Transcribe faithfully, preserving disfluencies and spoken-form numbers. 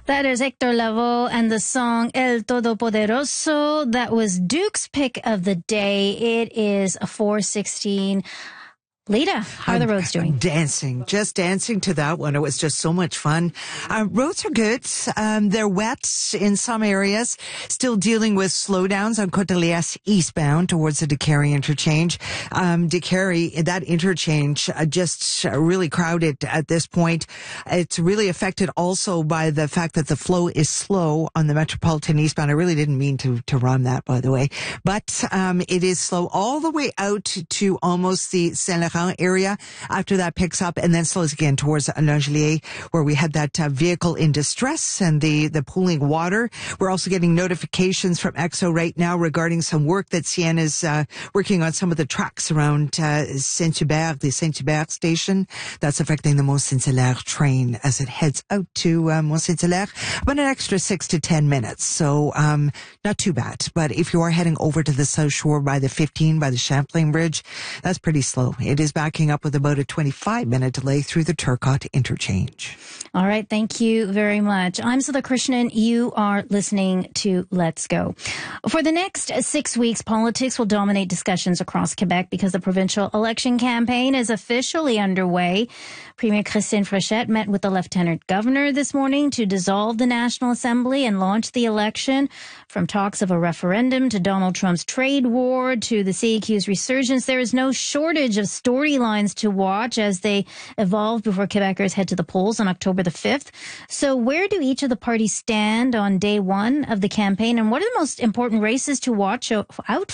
That is Hector Lavoe and the song El Todopoderoso. That was Duke's pick of the day. It is a four sixteen. Lita, how are the roads doing? Dancing, just dancing to that one. It was just so much fun. Uh, roads are good. Um, they're wet in some areas. Still dealing with slowdowns on Côte de Liesse eastbound towards the Décarie interchange. Um, Décarie, that interchange, uh, just really crowded at this point. It's really affected also by the fact that the flow is slow on the Metropolitan eastbound. I really didn't mean to, to rhyme that, by the way. But, um, it is slow all the way out to almost the Saint-Laurent area. After that picks up and then slows again towards Langelier, where we had that uh, vehicle in distress and the, the pooling water. We're also getting notifications from E X O right now regarding some work that C N is uh, working on some of the tracks around uh, Saint-Hubert, the Saint-Hubert station. That's affecting the Mont-Saint-Hilaire train as it heads out to uh, Mont-Saint-Hilaire. About an extra six to ten minutes. So um, not too bad. But if you are heading over to the South Shore by the fifteen, by the Champlain Bridge, that's pretty slow. It is backing up with about a twenty-five minute delay through the Turcotte interchange. All right. Thank you very much. I'm Sudha Krishnan. You are listening to Let's Go. For the next six weeks, politics will dominate discussions across Quebec because the provincial election campaign is officially underway. Premier Christine Fréchette met with the Lieutenant Governor this morning to dissolve the National Assembly and launch the election. From talks of a referendum to Donald Trump's trade war to the C A Q's resurgence, there is no shortage of storylines to watch as they evolve before Quebecers head to the polls on October the fifth. So where do each of the parties stand on day one of the campaign, and what are the most important races to watch out